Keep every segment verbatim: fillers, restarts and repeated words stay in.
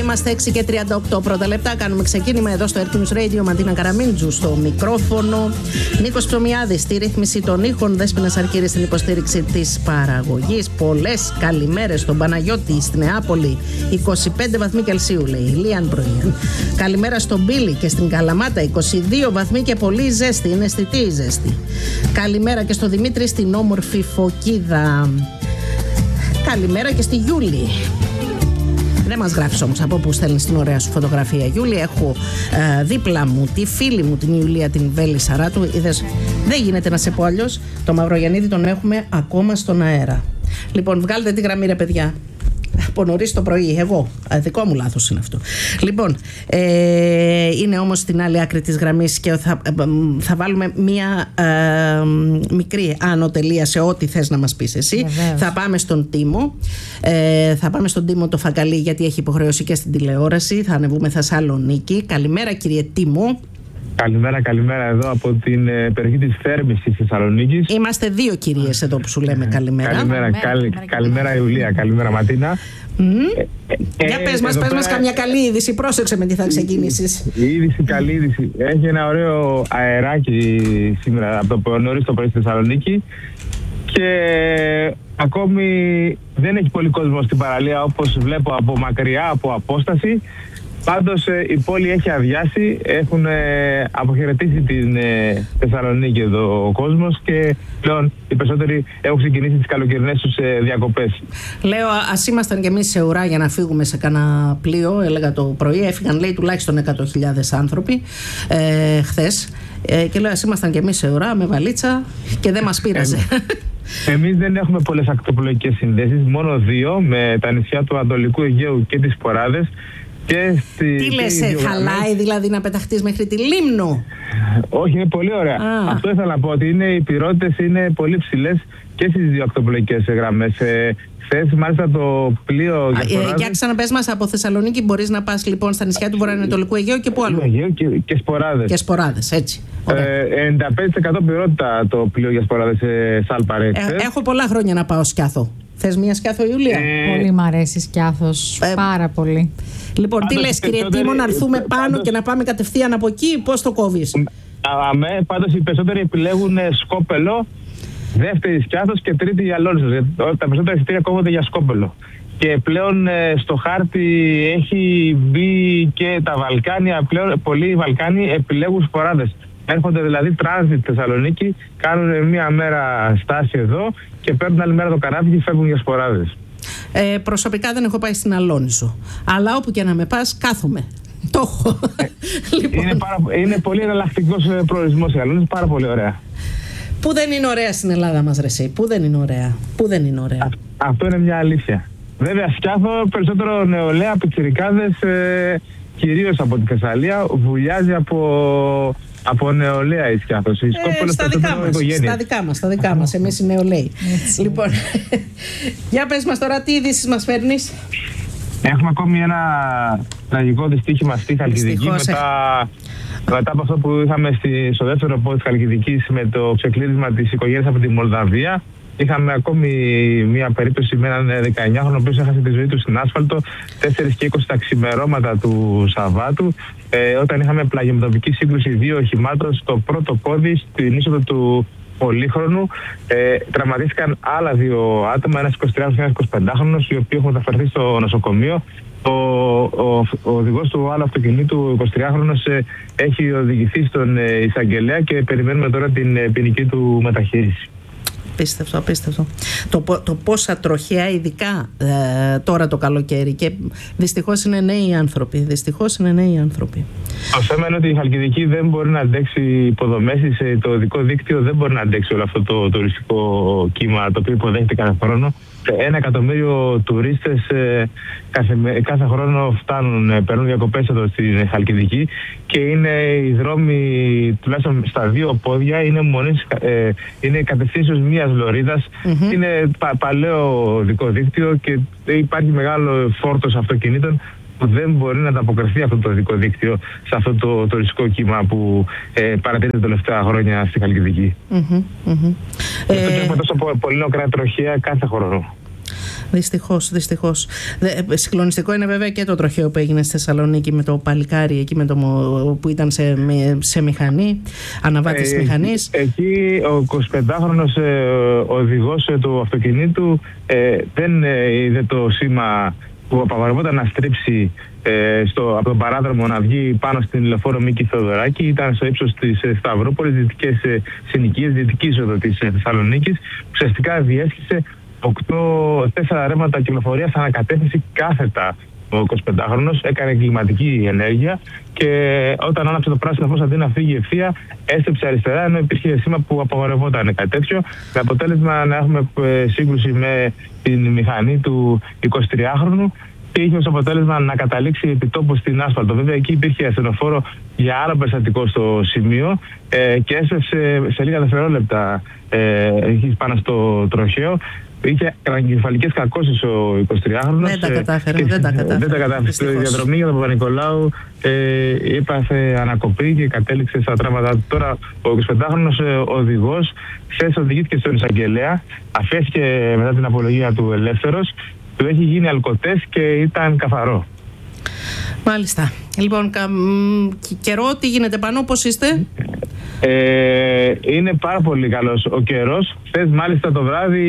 είμαστε έξι και τριάντα οκτώ πρώτα λεπτά. Κάνουμε ξεκίνημα εδώ στο Air News Radio. Μαντίνα Καραμίντζου στο μικρόφωνο. Νίκος Ψωμιάδης στη ρύθμιση των ήχων. Δέσποινα Αρκύρη στην υποστήριξη της παραγωγής. Πολλές καλημέρες στον Παναγιώτη στη Νεάπολη. είκοσι πέντε βαθμοί Κελσίου, λέει. Λίαν πρωί. Καλημέρα στον Μπίλη και στην Καλαμάτα. είκοσι δύο βαθμοί και πολύ ζέστη. Είναι αισθητή η ζέστη. Καλημέρα και στον Δημήτρη στην όμορφη Φωκίδα. Καλημέρα και στη Γιούλη. Δεν μας γράφεις όμως από που στέλνεις την ωραία σου φωτογραφία, Γιούλη. Έχω ε, δίπλα μου τη φίλη μου την Ιουλία την Βέλη Σαράτου. Είδες, δεν γίνεται να σε πω αλλιώς. Το Μαυρογιαννίδη τον έχουμε ακόμα στον αέρα. Λοιπόν, βγάλτε τη γραμμή, ρε παιδιά. Από νωρίς το πρωί, εγώ. Δικό μου λάθος είναι αυτό. Λοιπόν, ε, είναι όμως στην άλλη άκρη της γραμμής και θα, ε, θα βάλουμε μία ε, μικρή άνω τελεία σε ό,τι θες να μας πεις εσύ. Βεβαίως. Θα πάμε στον Τίμο. Ε, θα πάμε στον Τίμο το Φακαλί, γιατί έχει υποχρεώσει και στην τηλεόραση. Θα ανεβούμε Θεσσαλονίκη. Καλημέρα, κύριε Τίμο. Καλημέρα, καλημέρα εδώ από την ε, περιοχή της Θέρμης της Θεσσαλονίκης. Είμαστε δύο κυρίες εδώ που σου λέμε καλημέρα. Καλημέρα, καλημέρα, καλη, καλημέρα Ιουλία, καλημέρα Ματίνα. Mm. Ε, Για ε, πες μας, πες πέρα... μας καμιά καλή είδηση. Πρόσεξε με τι θα ξεκινήσεις. Η είδηση, καλή είδηση. Έχει ένα ωραίο αεράκι σήμερα από το νωρίς το πρωί στη Θεσσαλονίκη και ακόμη δεν έχει πολύ κόσμο στην παραλία, όπως βλέπω από μακριά, από απόσταση. Πάντως η πόλη έχει αδειάσει, έχουν αποχαιρετήσει την Θεσσαλονίκη εδώ ο κόσμος και πλέον οι περισσότεροι έχουν ξεκινήσει τις καλοκαιρινές τους διακοπές. Λέω, ας ήμασταν κι εμείς σε ουρά για να φύγουμε σε κάνα πλοίο, έλεγα το πρωί, έφυγαν λέει τουλάχιστον εκατό χιλιάδες άνθρωποι ε, χθες ε, και λέω ας ήμασταν κι εμείς σε ουρά με βαλίτσα και δεν μας πείραζε. Εμείς δεν έχουμε πολλές ακτοπλοϊκές συνδέσεις, μόνο δύο με τα νησιά του Ανατολικού Αιγαίου και τις Ποράδες. Στη, τι λες, χαλάει δηλαδή να πεταχτείς μέχρι τη Λίμνο? Όχι, είναι πολύ ωραία. Α. Αυτό ήθελα να πω, ότι είναι, οι πυρότητες είναι πολύ ψηλές και στις δύο ακτοπλοϊκές γραμμές. Ε, χθες μάλιστα το πλοίο για Σποράδες... Για ξαναπες μας, από Θεσσαλονίκη μπορείς να πας λοιπόν στα νησιά του Βορειοανατολικού Αιγαίου και πού άλλο? Αιγαίου και, και Σποράδες. Και Σποράδες, έτσι. Ε, ενενήντα πέντε τοις εκατό πυρότητα το πλοίο για Σποράδες σε Σάλπαρε. Ε, έχω πολλά χρόνια να πάω σκιάθο. Θες μία σκιάθο, Ιουλία? Ε, πολύ μ' αρέσει σκιάθος, ε, πάρα πολύ. Λοιπόν, τι λες, κύριε Τίμο, να έρθουμε πάνω πάντως... και να πάμε κατευθείαν από εκεί, πώς το κόβεις? Αμέ, πάντως οι περισσότεροι επιλέγουν Σκόπελο, δεύτερη σκιάθος και τρίτη για Λόνσος. Τα περισσότερα εισιτήρια κόβονται για Σκόπελο. Και πλέον στο χάρτη έχει μπει και τα Βαλκάνια, πλέον πολλοί Βαλκάνοι επιλέγουν Σποράδες. Έρχονται δηλαδή τράνζιτ Θεσσαλονίκη, κάνουν μία μέρα στάση εδώ και παίρνουν άλλη μέρα το καράβι και φεύγουν για Σποράδες. Ε, προσωπικά δεν έχω πάει στην Αλόνισο, αλλά όπου και να με πας κάθομαι. Το έχω. Ε, λοιπόν. είναι, πάρα, είναι πολύ εναλλακτικός προορισμός η Αλόνισο, πάρα πολύ ωραία. Πού δεν είναι ωραία στην Ελλάδα μας, ρε εσύ? Πού δεν είναι ωραία? Πού δεν είναι ωραία? Α, αυτό είναι μια αλήθεια. Βέβαια σκιάθο περισσότερο νεολαία, πιτσιρικάδες, ε, κυρίως από τη Θεσσαλία, βουλιάζει από... Από νεολαία η σκιάθος. Ε, στα, δικά μας, στα δικά μας, στα δικά μας. Εμείς οι νεολαίοι. Λοιπόν, για πες μας τώρα τι ειδήσεις μας φέρνεις? Έχουμε ακόμη ένα τραγικό δυστύχημα στη Χαλκιδική μετά, μετά από αυτό που είχαμε στη, στο δεύτερο πόδι της Χαλκιδικής με το ξεκλείδισμα της οικογένειας από τη Μολδαβία. Είχαμε ακόμη μια περίπτωση με έναν δεκαεννιάχρονο ο οποίος έχασε τη ζωή του στην άσφαλτο τέσσερα και είκοσι τα ξημερώματα του Σαββάτου, ε, όταν είχαμε πλαγιομετωπική σύγκρουση δύο οχημάτων στο πρώτο πόδι στην είσοδο του Πολύχρονου. Ε, τραυματίστηκαν άλλα δύο άτομα, ένας εικοσιτριάχρονος και ένας εικοσιπεντάχρονος, οι οποίοι έχουν μεταφερθεί στο νοσοκομείο. Ο, ο, ο οδηγός του άλλου αυτοκινήτου, ο εικοσιτριάχρονος, ε, έχει οδηγηθεί στον ε, εισαγγελέα και περιμένουμε τώρα την ε, ποινική του μεταχείριση. Απίστευτο, απίστευτο. Το, το πόσα τροχαία, ειδικά ε, τώρα το καλοκαίρι. Και δυστυχώς είναι νέοι άνθρωποι. Δυστυχώς είναι νέοι άνθρωποι. Το θέμα είναι ότι η Χαλκιδική δεν μπορεί να αντέξει υποδομές, το οδικό δίκτυο δεν μπορεί να αντέξει όλο αυτό το τουριστικό κύμα το οποίο υποδέχεται κάθε χρόνο. Ένα εκατομμύριο τουρίστες ε, κάθε, κάθε χρόνο φτάνουν, ε, παίρνουν διακοπές εδώ στην Χαλκιδική και είναι οι δρόμοι τουλάχιστον στα δύο πόδια, είναι, μονής, ε, είναι κατευθύνσεως μίας λωρίδας, mm-hmm. είναι πα, παλαιό οδικό δίκτυο και υπάρχει μεγάλο φόρτος αυτοκινήτων που δεν μπορεί να ανταποκριθεί αυτό το οδικό δίκτυο σε αυτό το τουριστικό κύμα που ε, παρατηρείται τα τελευταία χρόνια στη Χαλκιδική. Mm-hmm, mm-hmm. Ε, και έχουμε τόσο πολύ νοκρά τροχαία κάθε χρόνο. Δυστυχώς, δυστυχώς. Συγκλονιστικό είναι βέβαια και το τροχαίο που έγινε στη Θεσσαλονίκη με το παλικάρι εκεί με το, που ήταν σε, σε μηχανή, αναβάτης ε, μηχανής. Εκεί ο εικοσιπεντάχρονος ε, οδηγός ε, του αυτοκινήτου ε, δεν ε, είδε το σήμα που απαγορευόταν να στρίψει ε, στο, από τον παράδρομο να βγει πάνω στην λεωφόρο Μίκη Θεοδωράκη. Ήταν στο ύψος της ε, Σταυρούπολης, δυτικές ε, συνοικίες, δυτική είσοδο της ε, Θεσσαλονίκης. Ουσιαστικά διέσχισε τέσσερα ρεύματα κυκλοφορίας ανακατεύθυνση κάθετα. Ο εικοσιπεντάχρονος έκανε εγκληματική ενέργεια και όταν άναψε το πράσινο φως αντί να φύγει ευθεία, έστρεψε αριστερά ενώ υπήρχε σήμα που απαγορευόταν κάτι τέτοιο. Με αποτέλεσμα να έχουμε σύγκρουση με την μηχανή του εικοσιτριάχρονου και είχε ως αποτέλεσμα να καταλήξει επιτόπου στην άσφαλτο. Βέβαια, εκεί υπήρχε ασθενοφόρο για άλλο περιστατικό στο σημείο ε, και έστρεψε σε λίγα δευτερόλεπτα ε, πάνω στο τροχαίο. Είχε εγκεφαλικές κακώσεις ο εικοσιτριάχρονος. Δεν τα κατάφερε. Δεν τα κατάφερε. Δεν τα κατάφερε. Στη διαδρομή για τον Παπα-Νικολάου ε, έπαθε ανακοπή και κατέληξε στα τραύματα του. Τώρα ο εικοσιπεντάχρονος ε, οδηγός χθες οδηγήθηκε στον εισαγγελέα. Αφέθηκε μετά την απολογία του ελεύθερος. Του έχει γίνει αλκοτές και ήταν καθαρό. Μάλιστα. Λοιπόν, κα... καιρό, τι γίνεται πάνω, πώς είστε? Ε, είναι πάρα πολύ καλός ο καιρός. Χθες μάλιστα το βράδυ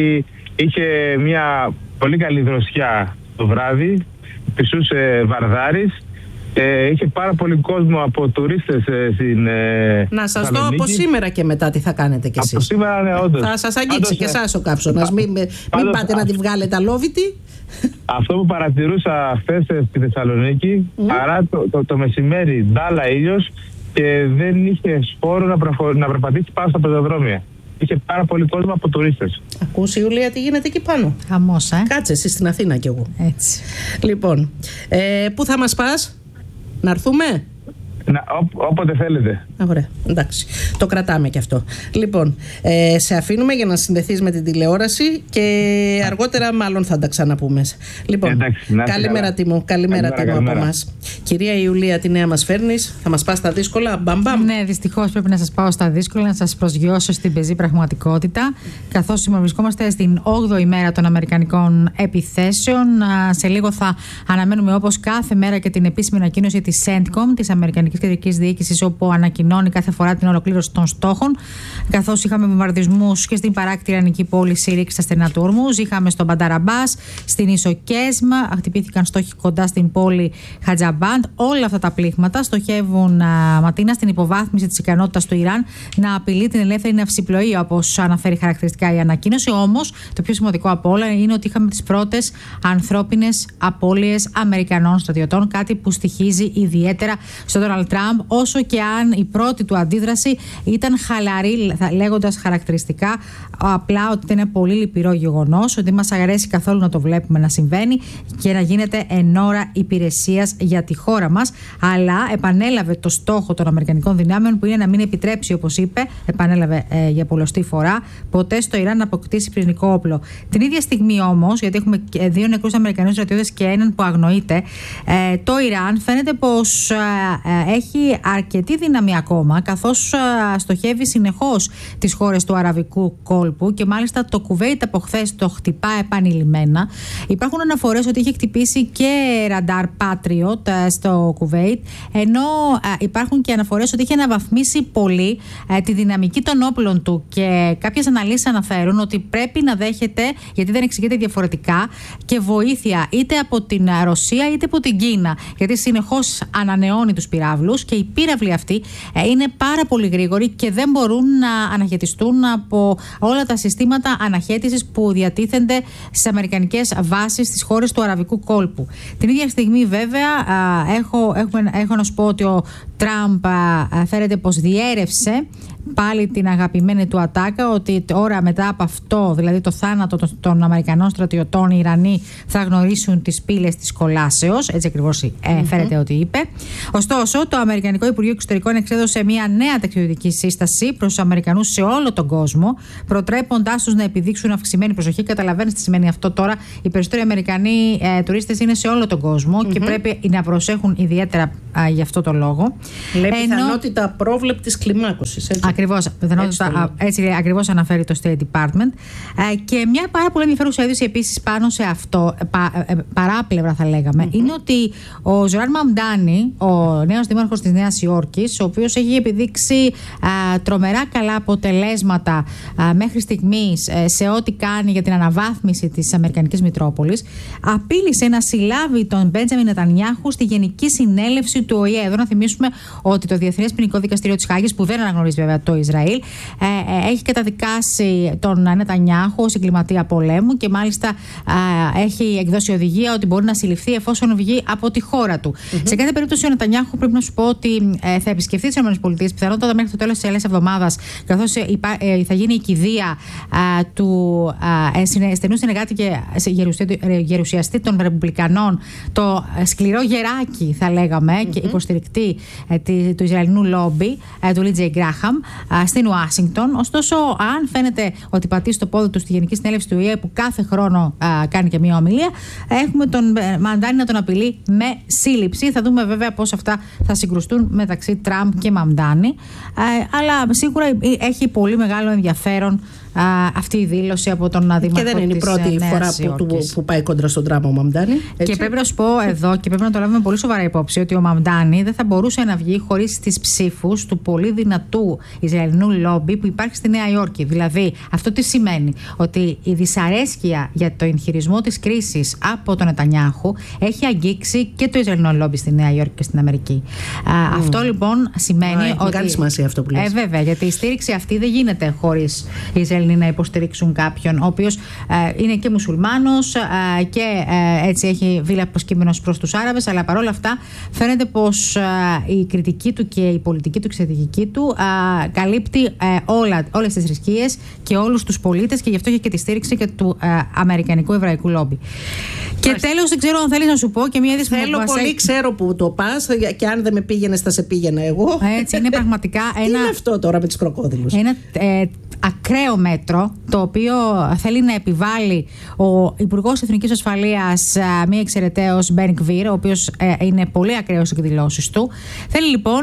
είχε μια πολύ καλή δροσιά το βράδυ. Πισούσε Βαρδάρης. Ε, είχε πάρα πολύ κόσμο από τουρίστες ε, στην ε, Να σας δω από σήμερα και μετά τι θα κάνετε κι εσείς. Από σήμερα, ναι, όντως. Θα σας αγγίξει Άντως, και εσάς ο καύσωνας. Μην, μην πάντως, πάτε α... να τη βγάλετε αλόβητη. Αυτό που παρατηρούσα χθες στη Θεσσαλονίκη, mm. παρά το, το, το μεσημέρι ντάλα ήλιος και δεν είχε σπόρο να, προχω... να περπατήσει πάνω στα πεζοδρόμια. Είχε πάρα πολύ κόσμο από τουρίστες. Ακούς, Ιουλία, τι γίνεται εκεί πάνω? Χαμός, ε. Κάτσε εσύ στην Αθήνα κι εγώ. Έτσι. Λοιπόν, ε, πού θα μας πας? Να έρθουμε? Να, ό, όποτε θέλετε. Ωραία, εντάξει. Το κρατάμε και αυτό. Λοιπόν, ε, σε αφήνουμε για να συνδεθείς με την τηλεόραση και αργότερα μάλλον θα τα ξαναπούμε. Λοιπόν, εντάξει, καλημέρα Τίμω. Καλημέρα Τίμω από εμάς. Κυρία Ιουλία, τη νέα μας φέρνεις. Θα μας πας στα δύσκολα. Μπαμ, μπαμ. Ναι, δυστυχώς πρέπει να σας πάω στα δύσκολα, να σας προσγειώσω στην πεζή πραγματικότητα. Καθώς σήμερα βρισκόμαστε στην όγδοη μέρα των αμερικανικών επιθέσεων. Σε λίγο θα αναμένουμε όπως κάθε μέρα και την επίσημη ανακοίνωση της CENTCOM, της Αμερικανικής Κεντρικής Διοίκησης, όπου ανακοινώνει κάθε φορά την ολοκλήρωση των στόχων. Καθώς είχαμε βομβαρδισμούς και στην παράκτη ιρανική πόλη Σίρικ στα στενά του Ορμούζ, είχαμε στον Μπανταραμπάς, στην Ισοκέσμα, χτυπήθηκαν στόχοι κοντά στην πόλη Χατζαμπάντ. Όλα αυτά τα πλήγματα στοχεύουν, α, Ματίνα, στην υποβάθμιση της ικανότητας του Ιράν να απειλεί την ελεύθερη ναυσιπλοεία, όπως αναφέρει χαρακτηριστικά η ανακοίνωση. Όμως, το πιο σημαντικό από όλα είναι ότι είχαμε τις πρώτες ανθρώπινες απώλειες Αμερικανών στρατιωτών, κάτι που στοιχίζει ιδιαίτερα στον Ντόναλντ Τραμπ, όσο και αν η πρώτη του αντίδραση ήταν χαλαρή, λέγοντας χαρακτηριστικά απλά ότι είναι πολύ λυπηρό γεγονός, ότι μας αρέσει καθόλου να το βλέπουμε να συμβαίνει και να γίνεται εν ώρα υπηρεσίας για τη χώρα μας. Αλλά επανέλαβε το στόχο των Αμερικανικών δυνάμεων, που είναι να μην επιτρέψει, όπως είπε, επανέλαβε ε, για πολλοστή φορά, ποτέ στο Ιράν να αποκτήσει πυρηνικό όπλο. Την ίδια στιγμή όμως, γιατί έχουμε δύο νεκρούς Αμερικανούς στρατιώτες και έναν που αγνοείται, ε, το Ιράν φαίνεται πως ε, έχει αρκετή δύναμη ακόμα, καθώς ε, στοχεύει συνεχώς τις χώρες του αραβικού κόλπου και μάλιστα το Κουβέιτ από χθες το χτυπά επανειλημμένα. Υπάρχουν αναφορές ότι έχει χτυπήσει και ραντάρ Patriot στο Κουβέιτ, ενώ ε, υπάρχουν και αναφορές ότι έχει αναβαθμίσει πολύ ε, τη δυναμική των όπλων του, και κάποιες αναλύσεις αναφέρουν ότι πρέπει να δέχεται, γιατί δεν εξηγείται διαφορετικά, και βοήθεια είτε από την Ρωσία είτε από την Κίνα, γιατί συνεχώς ανανεώνει τους πυράβλους και οι πύραυλοι αυτοί ε, είναι πάρα πολύ γρήγοροι και δεν μπορούν να αναχαιτιστούν από όλα τα συστήματα αναχαίτησης που διατίθενται στις αμερικανικές βάσεις στις χώρες του αραβικού κόλπου. Την ίδια στιγμή, βέβαια, α, έχω, έχουμε, έχω να σου πω ότι ο Τραμπ α, φέρεται πως διέρευσε πάλι την αγαπημένη του ατάκα, ότι τώρα μετά από αυτό, δηλαδή το θάνατο των, των Αμερικανών στρατιωτών, οι Ιρανοί θα γνωρίσουν τις πύλες της κολάσεως. Έτσι ακριβώς ε, mm-hmm. φέρεται ότι είπε. Ωστόσο, το το Αμερικανικό Υπουργείο Εξωτερικών εξέδωσε μια νέα ταξιδιωτική σύσταση προς τους Αμερικανούς σε όλο τον κόσμο, προτρέποντάς τους να επιδείξουν αυξημένη προσοχή. Καταλαβαίνετε τι σημαίνει αυτό τώρα. Οι περισσότεροι Αμερικανοί ε, τουρίστες είναι σε όλο τον κόσμο mm-hmm. και πρέπει να προσέχουν ιδιαίτερα α, γι' αυτό το λόγο. Λέει Ενώ... πιθανότητα απρόβλεπτης κλιμάκωσης. Ακριβώς. Πιθανότητα, έτσι, έτσι ακριβώς αναφέρει το State Department. Ε, και μια πάρα πολύ ενδιαφέρουσα είδηση επίσης πάνω σε αυτό, πα, ε, παράπλευρα θα λέγαμε, mm-hmm. είναι ότι ο Ζωάν Μαμντάνι, ο νέος δήμαρχος της Νέας Υόρκης, ο οποίος έχει επιδείξει α, τρομερά καλά αποτελέσματα α, μέχρι στιγμής ε, σε ό,τι κάνει για την αναβάθμιση της Αμερικανικής Μητρόπολης, απείλησε να συλλάβει τον Μπέντζαμιν Νετανιάχου στη Γενική Συνέλευση του Ο Η Ε. Εδώ να θυμίσουμε ότι το Διεθνές Ποινικό Δικαστήριο της Χάγης, που δεν αναγνωρίζει βέβαια το Ισραήλ, ε, ε, έχει καταδικάσει τον Νετανιάχου ως εγκληματία πολέμου και μάλιστα ε, έχει εκδώσει οδηγία ότι μπορεί να συλληφθεί εφόσον βγει από τη χώρα του. Mm-hmm. Σε κάθε περίπτωση, ο Νετανιάχου πρέπει να σου πω ότι ε, θα επισκεφθεί τις ΗΠΑ πιθανότατα μέχρι το τέλος της ελεύθερης εβδομάδας, καθώς ε, ε, θα γίνει η κηδεία ε, του ε, στενού συνεργάτη και γερουσιαστή των Ρεπουμπλικανών, το σκληρό γεράκι, θα λέγαμε, mm-hmm. και υποστηρικτή ε, του Ισραηλινού λόμπι, ε, του Λίντζεϊ Γκράχαμ, ε, στην Ουάσιγκτον. Ωστόσο, αν φαίνεται ότι πατήσει το πόδι του στη Γενική Συνέλευση του Ο Η Ε, που κάθε χρόνο ε, κάνει και μία ομιλία, έχουμε τον ε, Μαμντάνι να τον απειλεί με σύλληψη. Θα δούμε βέβαια πώς αυτά θα συγκρουστούν μεταξύ Τραμπ και Μαμντάνι. Ε, αλλά σίγουρα έχει πολύ μεγάλο ενδιαφέρον α, αυτή η δήλωση από τον Δήμαρχο. Και δεν είναι η πρώτη φορά που, που, που πάει κόντρα στον Τραμπ ο Μαμντάνι. Έτσι. Και πρέπει να σου πω εδώ, και πρέπει να το λάβουμε πολύ σοβαρά υπόψη, ότι ο Μαμντάνι δεν θα μπορούσε να βγει χωρίς τις ψήφους του πολύ δυνατού Ισραηλινού λόμπι που υπάρχει στη Νέα Υόρκη. Δηλαδή, αυτό τι σημαίνει? Ότι η δυσαρέσκεια για το εγχειρισμό της κρίσης από τον Νετανιάχου έχει αγγίξει και το Ισραηλινό λόμπι στη Νέα Υόρκη και στην Αμερική. Mm. Α, αυτό λοιπόν σημαίνει. Έχει ότι. Μεγάλη σημασία αυτό που λες. Ε, βέβαια, γιατί η στήριξη αυτή δεν γίνεται χωρίς οι Ισραηλοί να υποστηρίξουν κάποιον, ο οποίος ε, είναι και μουσουλμάνος ε, και ε, έτσι έχει βίλα προσκύμενος προς τους Άραβες, αλλά παρόλα αυτά φαίνεται πως ε, η κριτική του και η πολιτική του και η στρατηγική του ε, καλύπτει ε, όλα, όλες τις θρησκείες και όλους τους πολίτες, και γι' αυτό έχει και τη στήριξη και του ε, Αμερικανικού Εβραϊκού λόμπι. Και τέλος, δεν ξέρω αν θέλεις να σου πω και μια είδηση που θέλω πολύ, έχει... ξέρω που το πας, και αν δεν με πήγαινες θα σε πήγαινα εγώ. Έτσι, είναι πραγματικά ένα. Τι είναι αυτό τώρα με τους κροκόδιλους? Ένα ε, ακραίο μέτρο, το οποίο θέλει να επιβάλλει ο Υπουργός Εθνικής Ασφαλείας, μη εξαιρεταίος Μπεν Γκβίρ, ο οποίος ε, είναι πολύ ακραίος στις εκδηλώσεις του. Θέλει λοιπόν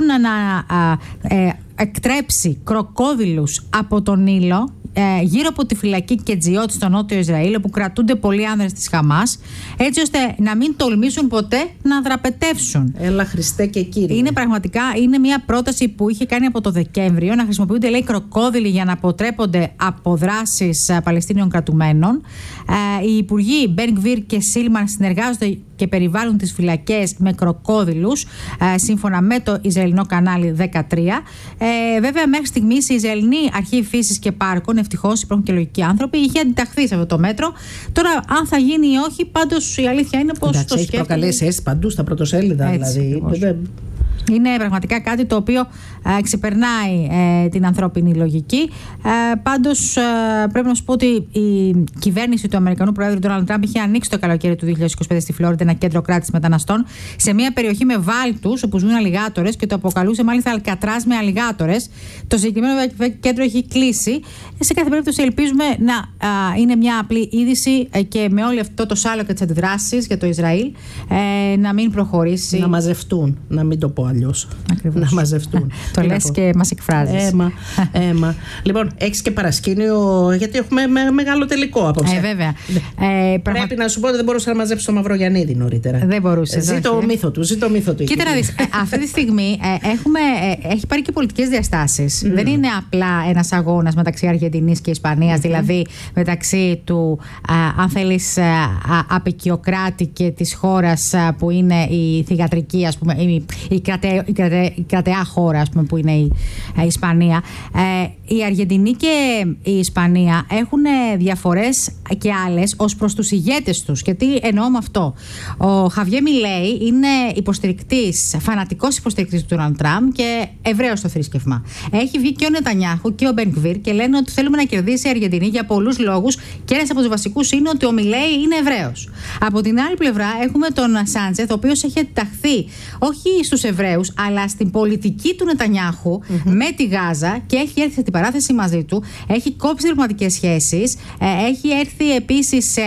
να ε, εκτρέψει κροκόδιλους από τον Νείλο, Ε, γύρω από τη φυλακή Κετζιότ στο νότιο Ισραήλ, όπου κρατούνται πολλοί άνδρες της Χαμάς, έτσι ώστε να μην τολμήσουν ποτέ να δραπετεύσουν. Έλα Χριστέ και Κύριε. Είναι πραγματικά είναι μια πρόταση που είχε κάνει από το Δεκέμβριο, να χρησιμοποιούνται, λέει, κροκόδιλοι για να αποτρέπονται από δράσεις Παλαιστίνιων κρατουμένων. Ε, οι υπουργοί Μπεν Γκβίρ και Σίλμαν συνεργάζονται και περιβάλλουν τις φυλακές με κροκόδιλους, ε, σύμφωνα με το Ισραηλινό κανάλι δεκατρία. Ε, βέβαια, μέχρι στιγμής η Ισραηλινή Αρχή Φύσης και Πάρκων, ευτυχώς υπάρχουν και λογικοί άνθρωποι, είχε αντιταχθεί σε αυτό το μέτρο. Τώρα, αν θα γίνει ή όχι, πάντως η αλήθεια είναι πως Εντάξει, το έχει σκέφτεται. προκαλέσει αίσθηση παντού στα πρωτοσέλιδα, Έτσι, δηλαδή. Είναι πραγματικά κάτι το οποίο ε, ξεπερνάει ε, την ανθρώπινη λογική. Ε, πάντως, ε, πρέπει να σου πω ότι η κυβέρνηση του Αμερικανού Προέδρου Ντόναλντ Τραμπ είχε ανοίξει το καλοκαίρι του δύο χιλιάδες είκοσι πέντε στη Φλόριντα ένα κέντρο κράτησης μεταναστών σε μια περιοχή με βάλτους όπου ζουν αλιγάτορες, και το αποκαλούσε μάλιστα Αλκατράζ με αλιγάτορες. Το συγκεκριμένο κέντρο έχει κλείσει. Σε κάθε περίπτωση, ελπίζουμε να α, είναι μια απλή είδηση ε, και με όλο αυτό το σάλο και τις αντιδράσεις για το Ισραήλ ε, να μην προχωρήσει. Να μαζευτούν, να μην το πω αλλιώς. Ακριβώς. Να μαζευτούν. Το λες και μας εκφράζεις. Έμα, έμα. Λοιπόν, έχεις και παρασκήνιο, γιατί έχουμε με, μεγάλο τελικό απόψε. Ε, βέβαια. Ε, Πρέπει πραγμα... να σου πω ότι δεν μπορούσα να μαζέψω το Μαυρογιαννίδη νωρίτερα. Δεν μπορούσε. Ζει το μύθο του, ζει το μύθο του. Κοίτα να δεις, αυτή τη στιγμή ε, έχουμε, ε, έχει πάρει και πολιτικές διαστάσεις. Mm. Δεν είναι απλά ένας αγώνας μεταξύ Αργεντινής και Ισπανίας, mm-hmm. δηλαδή μεταξύ του, α, αν θέλεις, α, απικιοκράτη και της χώρας α, που είναι η θυγατρική, ας πούμε, η, η, κρατέ, η, κρατέ, η κρατεά χώρα, ας πούμε, που είναι η, η Ισπανία. Ε, η Αργεντινή και η Ισπανία έχουν διαφορές και άλλες ως προς τους ηγέτες τους. Και τι εννοώ με αυτό? Ο Χαβιέ Μιλέι είναι υποστηρικτής, φανατικός υποστηρικτής του Ντόναλντ Τραμπ και Εβραίος στο θρήσκευμα. Έχει βγει και ο Νετανιάχου και ο Μπεν Γκβίρ και λένε ότι θέλουμε να κερδίσει η Αργεντινή για πολλούς λόγους, και ένας από τους βασικούς είναι ότι ο Μιλέι είναι Εβραίος. Από την άλλη πλευρά έχουμε τον Σάντσεθ, ο οποίος έχει ενταχθεί όχι στους Εβραίους Εβραίους, αλλά στην πολιτική του Νετανιάχου mm-hmm. με τη Γάζα, και έχει έρθει σε την παράθεση μαζί του, έχει κόψει διπλωματικές σχέσεις, έχει έρθει επίσης σε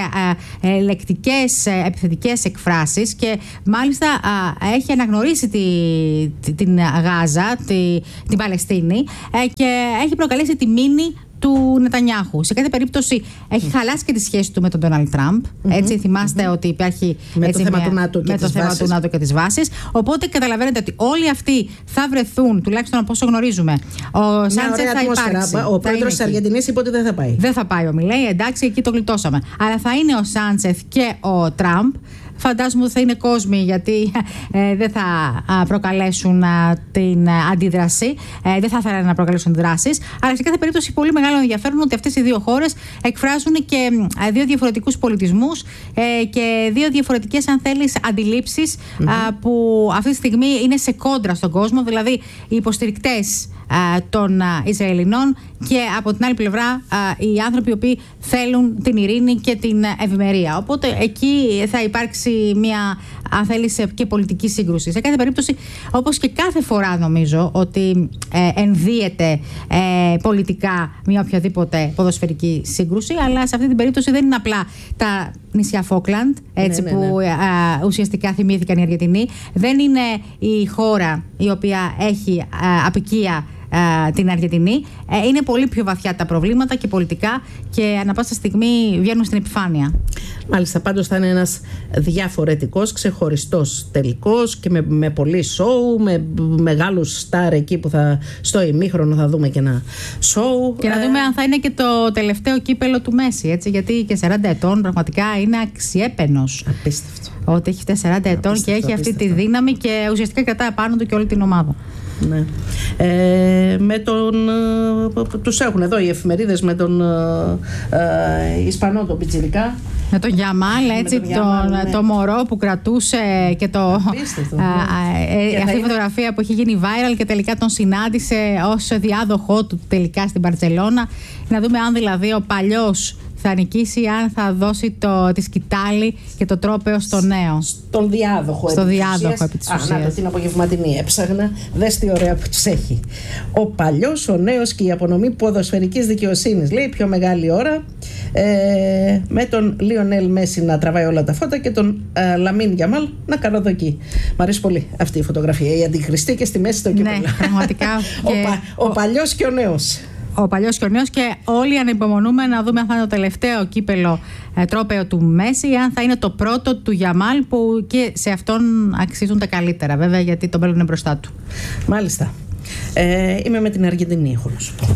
λεκτικές επιθετικές εκφράσεις και μάλιστα έχει αναγνωρίσει τη, τη, την Γάζα, τη, την Παλαιστίνη, και έχει προκαλέσει τη μήνυ του Νετανιάχου. Σε κάθε περίπτωση έχει χαλάσει και τη σχέση του με τον Ντόναλντ Τραμπ. Mm-hmm. Έτσι, θυμάστε mm-hmm. ότι υπάρχει με έτσι, το θέμα, μια, του, ΝΑΤΟ και, με το θέμα του ΝΑΤΟ και τις βάσεις. Οπότε καταλαβαίνετε ότι όλοι αυτοί θα βρεθούν, τουλάχιστον από όσο γνωρίζουμε. Ο Σάντσεθ θα υπάρξει. Ο πρόεδρος της Αργεντινής είπε ότι δεν θα πάει. Δεν θα πάει ο Μιλέη, εντάξει, εκεί το γλιτώσαμε. Αλλά θα είναι ο Σάντσεθ και ο Τραμπ. Φαντάζομαι ότι θα είναι κόσμοι, γιατί ε, δεν θα α, προκαλέσουν α, την α, αντίδραση, ε, δεν θα ήθελαν να προκαλέσουν δράσεις. Αλλά σε κάθε περίπτωση πολύ μεγάλο ενδιαφέρον ότι αυτές οι δύο χώρες εκφράζουν και α, δύο διαφορετικούς πολιτισμούς ε, και δύο διαφορετικές, αν θέλεις, αντιλήψεις mm-hmm. α, που αυτή τη στιγμή είναι σε κόντρα στον κόσμο. Δηλαδή οι υποστηρικτές α, των α, Ισραηλινών και από την άλλη πλευρά α, οι άνθρωποι οι οποίοι θέλουν την ειρήνη και την ευημερία. Οπότε εκεί θα υπάρξει μια, αν θέλεις, και πολιτική σύγκρουση. Σε κάθε περίπτωση, όπως και κάθε φορά νομίζω ότι ε, ενδύεται ε, πολιτικά μια οποιαδήποτε ποδοσφαιρική σύγκρουση, αλλά σε αυτή την περίπτωση δεν είναι απλά τα νησιά Φόκλαντ, έτσι, ναι, ναι, ναι. που ε, ε, ουσιαστικά θυμήθηκαν οι Αργεντινοί. Δεν είναι η χώρα η οποία έχει ε, απικία την Αργεντινή. Είναι πολύ πιο βαθιά τα προβλήματα και πολιτικά, και ανά πάσα στιγμή βγαίνουν στην επιφάνεια. Μάλιστα, πάντως θα είναι ένας διαφορετικός, ξεχωριστός τελικός και με, με πολύ σόου, με μεγάλους στάρ εκεί που θα στο ημίχρονο θα δούμε και ένα σόου. Και να δούμε ε... αν θα είναι και το τελευταίο κύπελο του Μέση, έτσι, γιατί και σαράντα ετών πραγματικά είναι αξιέπαινος. Απίστευτο. Ότι έχει φτάσει σαράντα ετών απίστευτο, και έχει απίστευτο. Αυτή τη δύναμη και ουσιαστικά κρατάει πάνω του και όλη την ομάδα. Ναι. Ε, με τον, ε, τους έχουν εδώ οι εφημερίδες με τον ε, ε, Ισπανό τον Πιτσιρικά, με τον Γιαμάλ, έτσι, τον, Γιαμάλ, ναι. το μωρό που κρατούσε και το, απίστευτο, ναι. ε, ε, αυτή η φωτογραφία είναι... που έχει γίνει viral και τελικά τον συνάντησε ως διάδοχό του τελικά στην Μπαρτσελώνα. Να δούμε αν δηλαδή ο παλιός θα νικήσει, αν θα δώσει το, τη σκητάλη και το τρόπαιο στο νέο. Στον διάδοχο. Στο διάδοχο επί της ουσίας. Α, να το, την απογευματινή έψαχνα. Δες τι ωραία που τους έχει. Ο παλιός, ο νέος και η απονομή ποδοσφαιρικής δικαιοσύνης. Λέει πιο μεγάλη ώρα. Ε, με τον Λιονέλ Μέση να τραβάει όλα τα φώτα και τον ε, Λαμίν Γιαμάλ να καλοδοκεί. Μ' αρέσει πολύ αυτή η φωτογραφία. Η αντιχρηστή και στη μέση το κύπελο. Ναι, πραγματικά. ο, πα, ο παλιός και ο νέος. Ο παλιός και ο νέος, και όλοι ανυπομονούμε να δούμε αν θα είναι το τελευταίο κύπελο ε, τρόπαιο του Μέση ή αν θα είναι το πρώτο του Γιαμάλ, που και σε αυτόν αξίζουν τα καλύτερα, βέβαια, γιατί το μέλλον είναι μπροστά του. Μάλιστα. Ε, είμαι με την Αργεντινή, έχω να σου πω.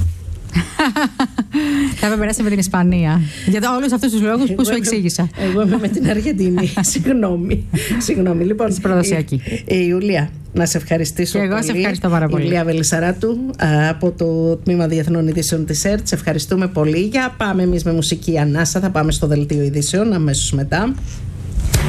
Θα με περάσει με την Ισπανία. Για όλους αυτούς τους λόγους που σου εξήγησα. Εγώ είμαι με την Αργεντινή. Συγγνώμη. Συγγνώμη. Λοιπόν, προδοσιακή. Η, η Ιουλία, να σε ευχαριστήσω και εγώ πολύ. Σε ευχαριστώ πάρα πολύ. Η Ιουλία Βελισσαράτου από το Τμήμα Διεθνών Ειδήσεων της ΕΡΤ. Σε ευχαριστούμε πολύ. Για πάμε εμείς με μουσική ανάσα. Θα πάμε στο Δελτίο Ειδήσεων αμέσως μετά.